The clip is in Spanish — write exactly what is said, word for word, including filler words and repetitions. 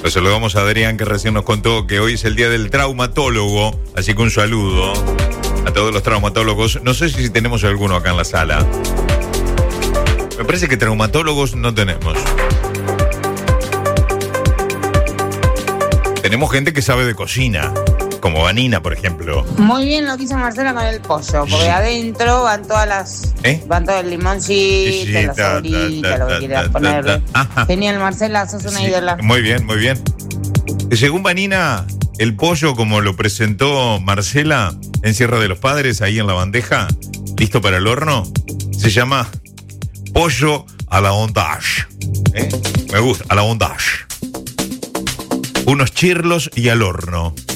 Lo saludamos a Adrián, que recién nos contó que hoy es el día del traumatólogo, así que un saludo a todos los traumatólogos. No sé si tenemos alguno acá en la sala. Me parece que traumatólogos no tenemos. Tenemos gente que sabe de cocina, como Vanina, por ejemplo. Muy bien lo que hizo Marcela con el pollo, porque sí. Adentro van todas las... ¿Eh? Van todo el limoncito, sí, la cebolita, lo que quieras ponerle. Ajá. Genial, Marcela, sos una sí. ídola. Muy bien, muy bien. Según Vanina, el pollo, como lo presentó Marcela en Sierra de los Padres, ahí en la bandeja, listo para el horno, se llama pollo a la bondage. ¿Eh? Me gusta, a la bondage. Unos chirlos y al horno.